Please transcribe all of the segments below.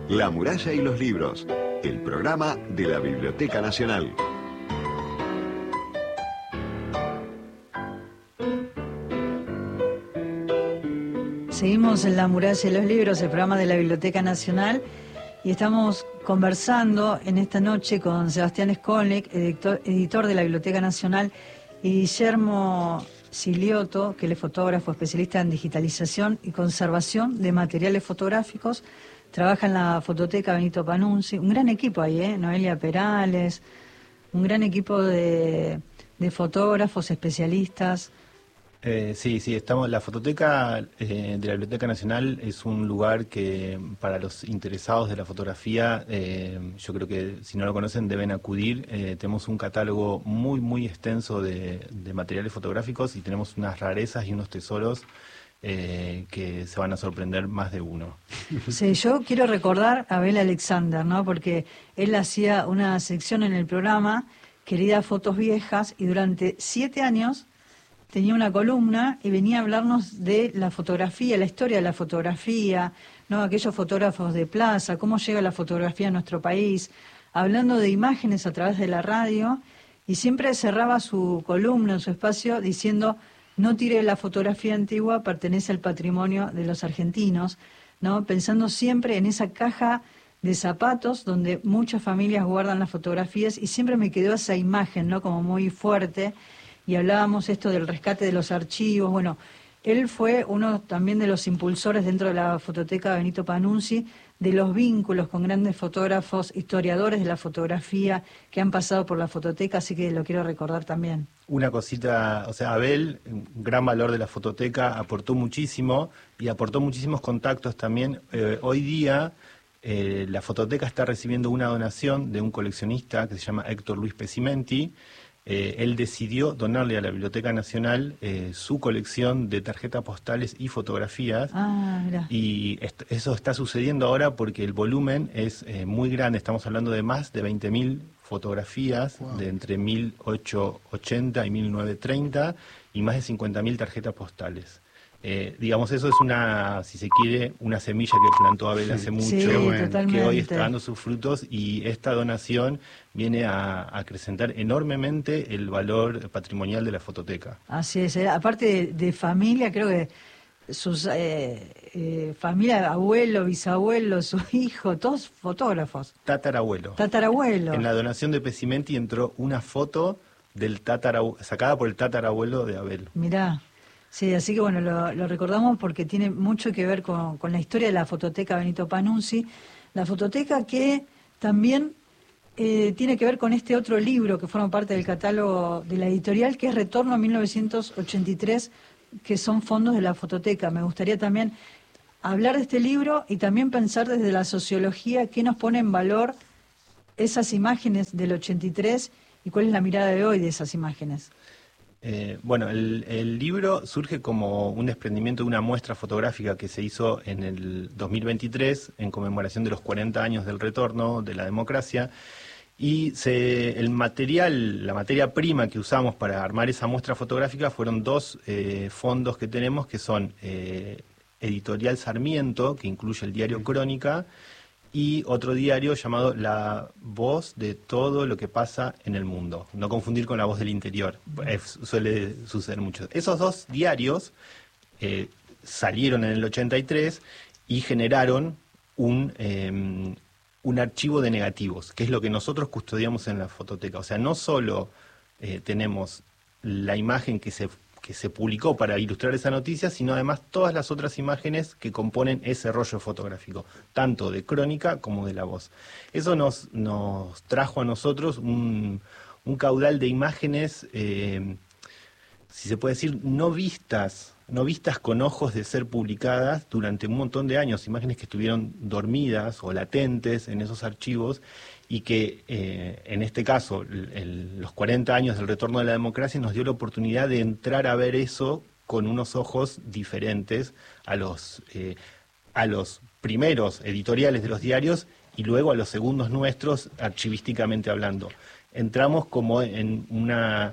La muralla y los libros, el programa de la Biblioteca Nacional. Seguimos en La muralla y los libros, el programa de la Biblioteca Nacional, y estamos conversando en esta noche con Sebastián Skolnick, editor de la Biblioteca Nacional, y Guillermo Silioto, que él es fotógrafo, especialista en digitalización y conservación de materiales fotográficos. Trabaja en la Fototeca Benito Panunzi. Un gran equipo ahí, Noelia Perales, un gran equipo de fotógrafos, especialistas. Sí, estamos. La Fototeca de la Biblioteca Nacional es un lugar que para los interesados de la fotografía, yo creo que si no lo conocen deben acudir. Tenemos un catálogo muy extenso de materiales fotográficos y tenemos unas rarezas y unos tesoros que se van a sorprender más de uno. Sí, yo quiero recordar a Abel Alexander, ¿no? Porque él hacía una sección en el programa, Queridas Fotos Viejas, y durante 7 años tenía una columna y venía a hablarnos de la fotografía, la historia de la fotografía, ¿no? Aquellos fotógrafos de plaza, cómo llega la fotografía a nuestro país, hablando de imágenes a través de la radio, y siempre cerraba su columna, en su espacio, diciendo: no tire la fotografía antigua, pertenece al patrimonio de los argentinos, ¿no? Pensando siempre en esa caja de zapatos donde muchas familias guardan las fotografías, y siempre me quedó esa imagen, ¿no? Como muy fuerte. Y hablábamos esto del rescate de los archivos. Bueno, él fue uno también de los impulsores dentro de la Fototeca Benito Panunzi de los vínculos con grandes fotógrafos, historiadores de la fotografía que han pasado por la Fototeca, así que lo quiero recordar también. Una cosita, o sea, Abel, un gran valor de la Fototeca, aportó muchísimo y aportó muchísimos contactos también. Hoy día la Fototeca está recibiendo una donación de un coleccionista que se llama Héctor Luis Pesimenti. Él decidió donarle a la Biblioteca Nacional su colección de tarjetas postales y fotografías. Mira. Y eso está sucediendo ahora porque el volumen es muy grande. Estamos hablando de más de 20.000 fotografías, wow, de entre 1880 y 1930 y más de 50.000 tarjetas postales. Digamos, eso es una, si se quiere, una semilla que plantó Abel hace mucho, sí, que hoy está dando sus frutos, y esta donación viene a acrecentar enormemente el valor patrimonial de la Fototeca. Así es, aparte de familia, creo que sus familia, abuelo, bisabuelo, su hijo, todos fotógrafos. Tatarabuelo. En la donación de Pesimenti entró una foto del sacada por el tatarabuelo de Abel. Mirá. Sí, así que bueno, lo recordamos porque tiene mucho que ver con la historia de la Fototeca Benito Panunzi. La Fototeca que también tiene que ver con este otro libro que forma parte del catálogo de la editorial, que es Retorno a 1983, que son fondos de la Fototeca. Me gustaría también hablar de este libro y también pensar desde la sociología qué nos pone en valor esas imágenes del 83 y cuál es la mirada de hoy de esas imágenes. Bueno, el libro surge como un desprendimiento de una muestra fotográfica que se hizo en el 2023 en conmemoración de los 40 años del retorno de la democracia, y la materia prima que usamos para armar esa muestra fotográfica fueron dos fondos que tenemos, que son Editorial Sarmiento, que incluye el diario Crónica, y otro diario llamado La Voz de todo lo que pasa en el mundo. No confundir con La Voz del Interior, suele suceder mucho. Esos dos diarios salieron en el 83 y generaron un archivo de negativos, que es lo que nosotros custodiamos en la Fototeca. O sea, no solo tenemos la imagen que se publicó para ilustrar esa noticia, sino además todas las otras imágenes que componen ese rollo fotográfico, tanto de Crónica como de La Voz. Eso nos trajo a nosotros un caudal de imágenes, si se puede decir, no vistas con ojos de ser publicadas durante un montón de años, imágenes que estuvieron dormidas o latentes en esos archivos, y que en este caso los 40 años del retorno de la democracia nos dio la oportunidad de entrar a ver eso con unos ojos diferentes a los primeros editoriales de los diarios y luego a los segundos nuestros, archivísticamente hablando. Entramos como en una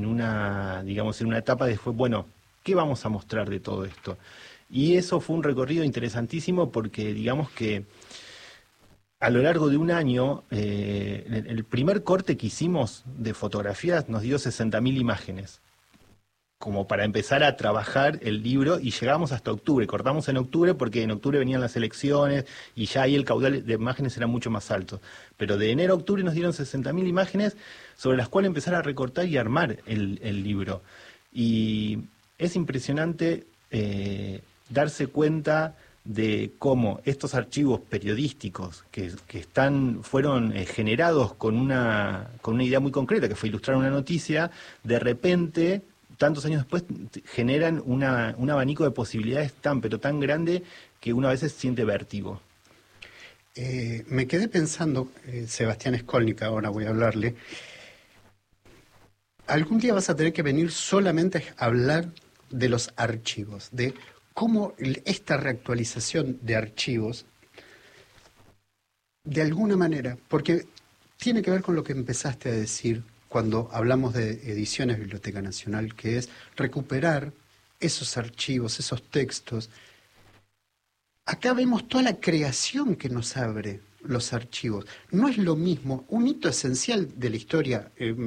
etapa de después, bueno, ¿qué vamos a mostrar de todo esto? Y eso fue un recorrido interesantísimo porque digamos que a lo largo de un año, el primer corte que hicimos de fotografías nos dio 60.000 imágenes, como para empezar a trabajar el libro, y llegamos hasta octubre. Cortamos en octubre porque en octubre venían las elecciones y ya ahí el caudal de imágenes era mucho más alto. Pero de enero a octubre nos dieron 60.000 imágenes sobre las cuales empezar a recortar y armar el libro. Y es impresionante darse cuenta de cómo estos archivos periodísticos que fueron generados con una idea muy concreta, que fue ilustrar una noticia, de repente, tantos años después, generan un abanico de posibilidades pero tan grande que uno a veces siente vértigo. Me quedé pensando, Sebastián Skolnick, ahora voy a hablarle, algún día vas a tener que venir solamente a hablar de los archivos, de cómo esta reactualización de archivos, de alguna manera, porque tiene que ver con lo que empezaste a decir cuando hablamos de Ediciones Biblioteca Nacional, que es recuperar esos archivos, esos textos. Acá vemos toda la creación que nos abre los archivos. No es lo mismo, un hito esencial de la historia,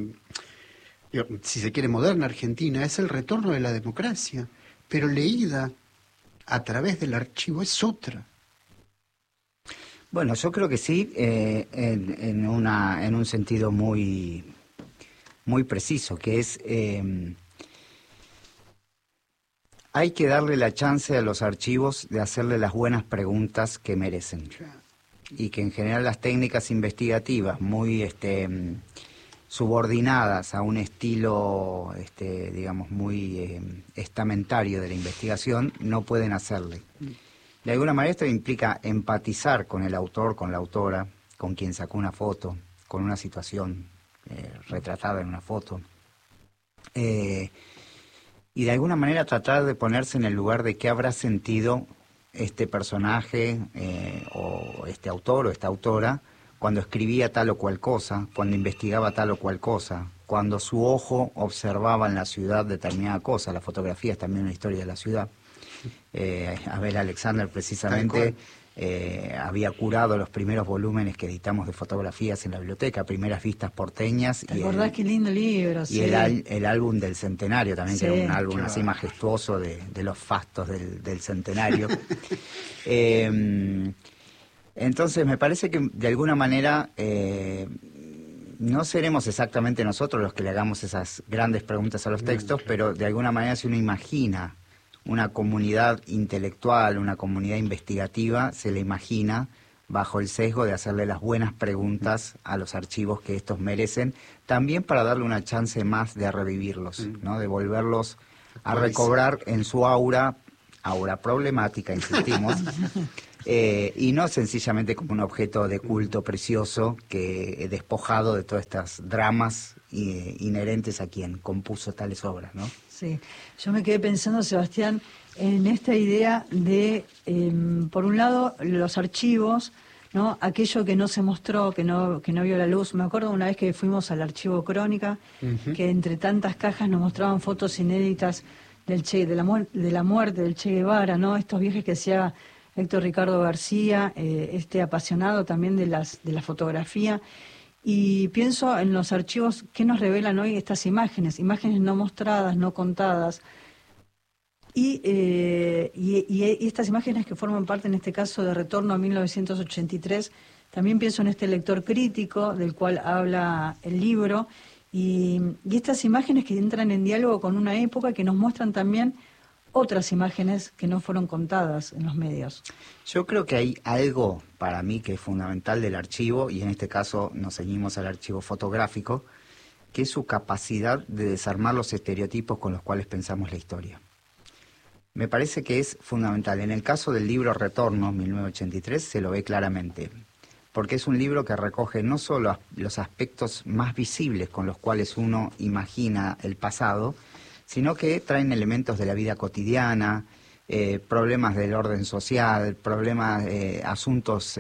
si se quiere, moderna argentina, es el retorno de la democracia, pero leída a través del archivo es otra. Bueno, yo creo que sí, en un sentido muy preciso, que es hay que darle la chance a los archivos de hacerle las buenas preguntas que merecen. Y que en general las técnicas investigativas muy subordinadas a un estilo, digamos, muy estamentario de la investigación, no pueden hacerle. De alguna manera esto implica empatizar con el autor, con la autora, con quien sacó una foto, con una situación retratada en una foto. Y de alguna manera tratar de ponerse en el lugar de qué habrá sentido este personaje o este autor o esta autora cuando escribía tal o cual cosa, cuando investigaba tal o cual cosa, cuando su ojo observaba en la ciudad determinada cosa. La fotografía es también una historia de la ciudad. Abel Alexander precisamente había curado los primeros volúmenes que editamos de fotografías en la biblioteca, Primeras Vistas Porteñas. ¿Te acordás qué lindo libro? Y sí. el álbum del centenario también, Sí, que era un álbum claro, así majestuoso de los fastos del centenario. Entonces me parece que de alguna manera no seremos exactamente nosotros los que le hagamos esas grandes preguntas a los textos, pero de alguna manera si uno imagina una comunidad intelectual, una comunidad investigativa, se le imagina bajo el sesgo de hacerle las buenas preguntas a los archivos que estos merecen, también para darle una chance más de revivirlos, ¿no? De volverlos a recobrar en su aura problemática, insistimos, y no sencillamente como un objeto de culto precioso que despojado de todas estas dramas inherentes a quien compuso tales obras, ¿no? Sí, yo me quedé pensando, Sebastián, en esta idea de, por un lado, los archivos, ¿no? Aquello que no se mostró, que no vio la luz. Me acuerdo una vez que fuimos al archivo Crónica, que entre tantas cajas nos mostraban fotos inéditas del Che, de la muerte del Che Guevara, ¿no? Estos viajes que hacía Héctor Ricardo García, apasionado también de la fotografía. Y pienso en los archivos que nos revelan hoy estas imágenes no mostradas, no contadas. Y estas imágenes que forman parte, en este caso, de Retorno a 1983, también pienso en este lector crítico del cual habla el libro, y estas imágenes que entran en diálogo con una época que nos muestran también otras imágenes que no fueron contadas en los medios. Yo creo que hay algo para mí que es fundamental del archivo, y en este caso nos ceñimos al archivo fotográfico, que es su capacidad de desarmar los estereotipos con los cuales pensamos la historia. Me parece que es fundamental. En el caso del libro Retorno, 1983, se lo ve claramente, porque es un libro que recoge no solo los aspectos más visibles con los cuales uno imagina el pasado, sino que traen elementos de la vida cotidiana, problemas del orden social, problemas, asuntos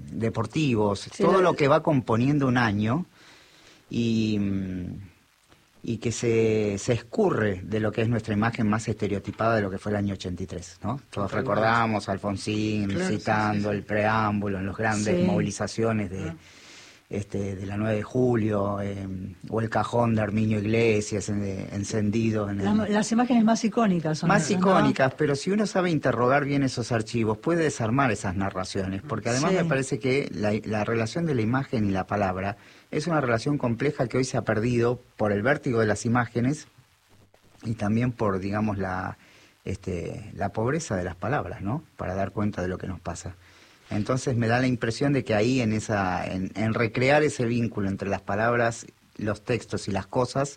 deportivos, sí, todo lo que va componiendo un año. Y y que se escurre de lo que es nuestra imagen más estereotipada de lo que fue el año 83, ¿no? Todos recordamos a Alfonsín citando el preámbulo en las grandes movilizaciones de la 9 de julio, o el cajón de Arminio Iglesias encendido. Las imágenes más icónicas son más esas, icónicas, ¿no? pero si uno sabe interrogar bien esos archivos, puede desarmar esas narraciones, porque además me parece que la relación de la imagen y la palabra es una relación compleja que hoy se ha perdido por el vértigo de las imágenes y también por, digamos, la pobreza de las palabras, ¿no? Para dar cuenta de lo que nos pasa. Entonces me da la impresión de que ahí en recrear ese vínculo entre las palabras, los textos y las cosas,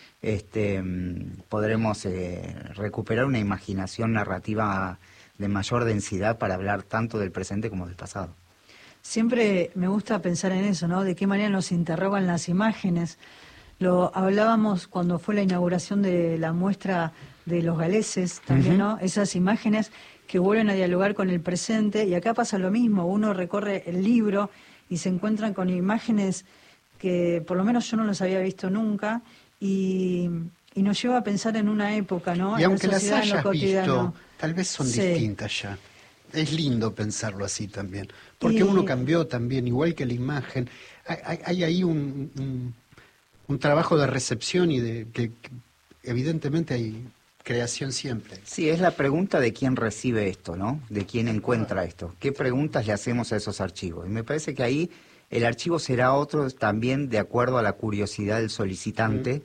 podremos recuperar una imaginación narrativa de mayor densidad para hablar tanto del presente como del pasado. Siempre me gusta pensar en eso, ¿no? De qué manera nos interrogan las imágenes. Lo hablábamos cuando fue la inauguración de la muestra de los galeses, también, ¿no? Esas imágenes que vuelven a dialogar con el presente, y acá pasa lo mismo, uno recorre el libro y se encuentran con imágenes que por lo menos yo no las había visto nunca, y nos lleva a pensar en una época, ¿no? Y en aunque la las sociedad, hayas visto, tal vez son Sí. distintas ya. Es lindo pensarlo así también, porque uno cambió también, igual que la imagen. Hay ahí un trabajo de recepción y que evidentemente hay creación siempre. Sí, es la pregunta de quién recibe esto, ¿no? De quién encuentra esto. ¿Qué preguntas le hacemos a esos archivos? Y me parece que ahí el archivo será otro también de acuerdo a la curiosidad del solicitante,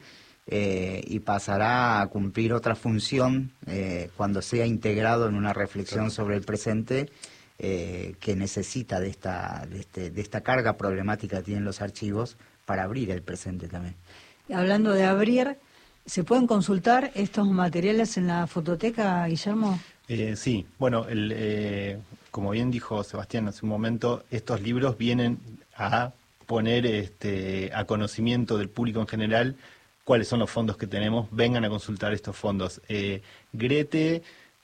y pasará a cumplir otra función cuando sea integrado en una reflexión sobre el presente que necesita de esta carga problemática que tienen los archivos para abrir el presente también. Hablando de abrir, ¿se pueden consultar estos materiales en la fototeca, Guillermo? Sí, bueno, como bien dijo Sebastián hace un momento, estos libros vienen a poner a conocimiento del público en general cuáles son los fondos que tenemos, vengan a consultar estos fondos. Grete,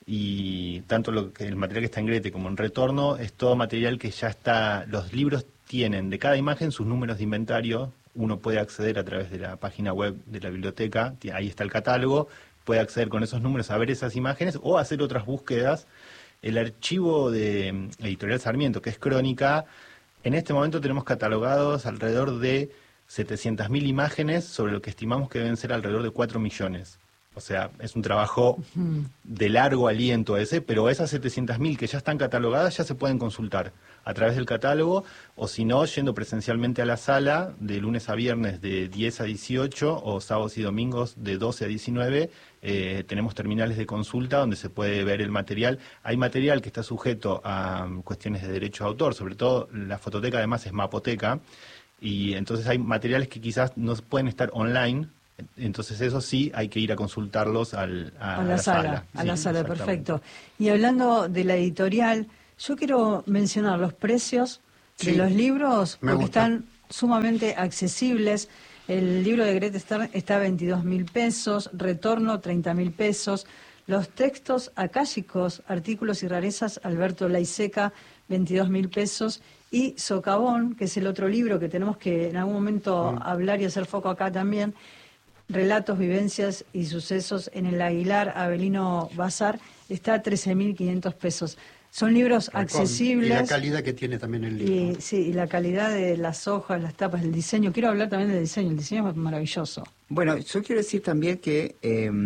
y tanto el material que está en Grete como en Retorno, es todo material que ya está, los libros tienen de cada imagen sus números de inventario, uno puede acceder a través de la página web de la biblioteca, ahí está el catálogo, puede acceder con esos números a ver esas imágenes o hacer otras búsquedas. El archivo de Editorial Sarmiento, que es Crónica, en este momento tenemos catalogados alrededor de 700.000 imágenes sobre lo que estimamos que deben ser alrededor de 4 millones. O sea, es un trabajo de largo aliento ese, pero esas 700.000 que ya están catalogadas ya se pueden consultar a través del catálogo, o si no, yendo presencialmente a la sala de lunes a viernes de 10 a 18 o sábados y domingos de 12 a 19. Tenemos terminales de consulta donde se puede ver el material. Hay material que está sujeto a cuestiones de derecho de autor, sobre todo la fototeca además es mapoteca, y entonces hay materiales que quizás no pueden estar online. Entonces eso sí hay que ir a consultarlos a la sala. A la sala, perfecto. Y hablando de la editorial, yo quiero mencionar los precios de los libros, porque están sumamente accesibles. El libro de Grete Stern está a 22.000 pesos, Retorno 30.000 pesos, los textos acálicos, artículos y rarezas, Alberto Laiseca, 22.000 pesos, y Socavón, que es el otro libro que tenemos que en algún momento hablar y hacer foco acá también, Relatos, vivencias y sucesos en el Aguilar Avelino Bazar, está a 13.500 pesos. Son libros accesibles. Y la calidad que tiene también el libro. Y la calidad de las hojas, las tapas, el diseño. Quiero hablar también del diseño. El diseño es maravilloso. Bueno, yo quiero decir también que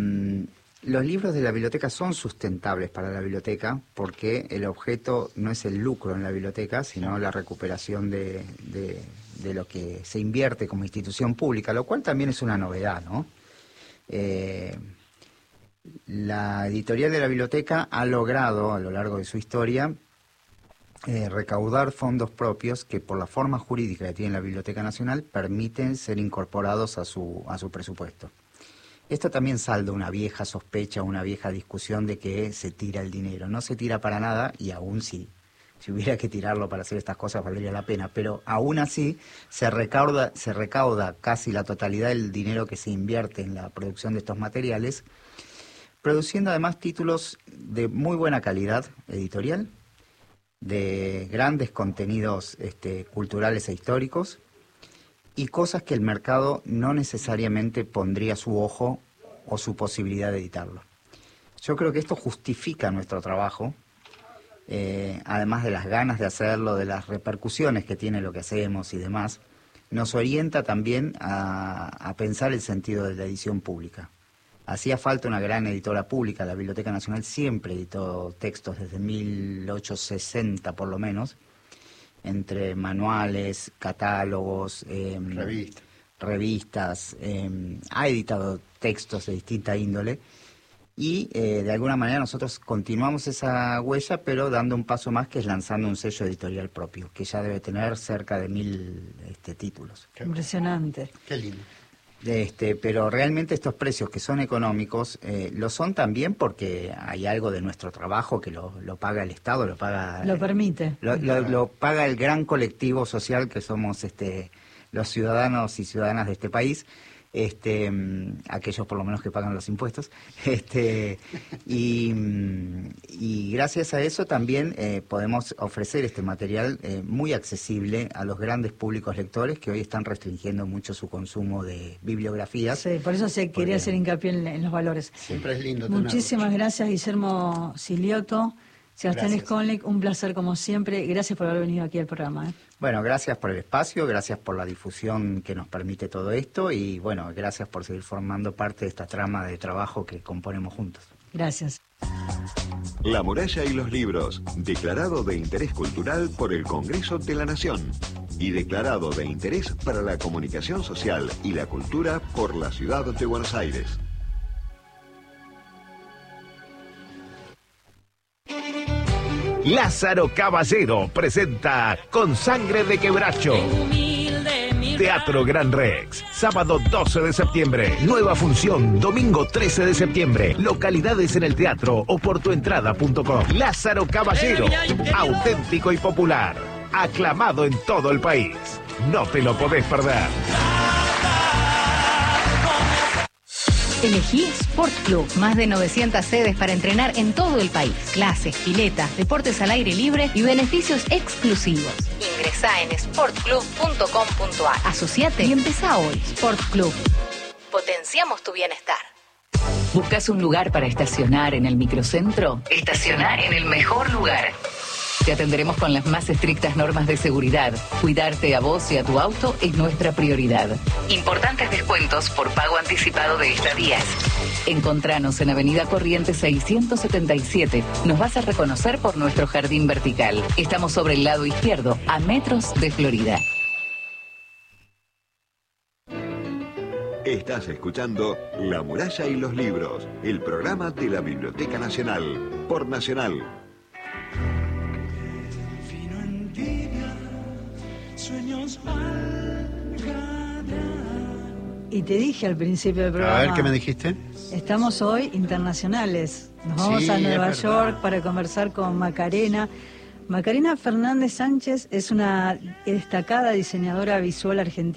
los libros de la biblioteca son sustentables para la biblioteca, porque el objeto no es el lucro en la biblioteca, sino la recuperación de lo que se invierte como institución pública, lo cual también es una novedad, ¿no? La editorial de la biblioteca ha logrado, a lo largo de su historia, recaudar fondos propios que, por la forma jurídica que tiene la Biblioteca Nacional, permiten ser incorporados a su presupuesto. Esto también salda una vieja sospecha, una vieja discusión de que se tira el dinero. No se tira para nada, y aún sí. Si hubiera que tirarlo para hacer estas cosas valdría la pena, pero aún así se recauda casi la totalidad del dinero que se invierte en la producción de estos materiales, produciendo además títulos de muy buena calidad editorial, de grandes contenidos culturales e históricos, y cosas que el mercado no necesariamente pondría su ojo o su posibilidad de editarlo. Yo creo que esto justifica nuestro trabajo, además de las ganas de hacerlo, de las repercusiones que tiene lo que hacemos y demás, nos orienta también a pensar el sentido de la edición pública. Hacía falta una gran editora pública. La Biblioteca Nacional siempre editó textos desde 1860 por lo menos, entre manuales, catálogos, revistas, ha editado textos de distinta índole y de alguna manera nosotros continuamos esa huella, pero dando un paso más, que es lanzando un sello editorial propio, que ya debe tener cerca de 1000 títulos. Impresionante. Qué lindo. Pero realmente estos precios que son económicos lo son también porque hay algo de nuestro trabajo que lo paga el Estado, lo permite. Lo paga el gran colectivo social que somos los ciudadanos y ciudadanas de este país, aquellos por lo menos que pagan los impuestos, y gracias a eso también podemos ofrecer este material muy accesible a los grandes públicos lectores que hoy están restringiendo mucho su consumo de bibliografías. Sí, por eso quería hacer hincapié en los valores. Siempre es lindo tenerlo. Muchísimas gracias, Guillermo Silioto, Sebastián Skolnick, un placer como siempre. Gracias por haber venido aquí al programa. Bueno, gracias por el espacio, gracias por la difusión que nos permite todo esto y bueno, gracias por seguir formando parte de esta trama de trabajo que componemos juntos. Gracias. La muralla y los libros, declarado de interés cultural por el Congreso de la Nación y declarado de interés para la comunicación social y la cultura por la Ciudad de Buenos Aires. Lázaro Caballero presenta Con Sangre de Quebracho. Teatro Gran Rex, sábado 12 de septiembre, nueva función, domingo 13 de septiembre, localidades en el teatro o por tuentrada.com. Lázaro Caballero, auténtico y popular, aclamado en todo el país. No te lo podés perder. Elegí Sport Club, más de 900 sedes para entrenar en todo el país. Clases, piletas, deportes al aire libre y beneficios exclusivos. Ingresá en sportclub.com.ar. Asociate y empezá hoy. Sport Club. Potenciamos tu bienestar. ¿Buscas un lugar para estacionar en el microcentro? Estacioná en el mejor lugar. Te atenderemos con las más estrictas normas de seguridad. Cuidarte a vos y a tu auto es nuestra prioridad. Importantes descuentos por pago anticipado de estadías. Encontranos en Avenida Corrientes 677. Nos vas a reconocer por nuestro jardín vertical. Estamos sobre el lado izquierdo, a metros de Florida. Estás escuchando La Muralla y los Libros, el programa de la Biblioteca Nacional, por Nacional. Y te dije al principio del programa. A ver, ¿qué me dijiste? Estamos hoy internacionales. Nos vamos a Nueva York para conversar con Macarena. Macarena Fernández Sánchez es una destacada diseñadora visual argentina.